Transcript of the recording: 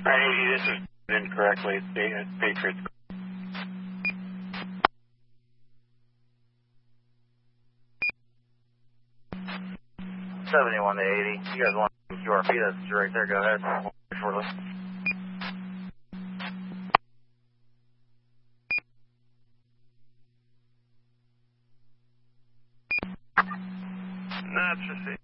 Hey, this is incorrectly. It's Patriots. 71 to 80. You guys want QRP? That's right there. Go ahead. Shortly. That's received.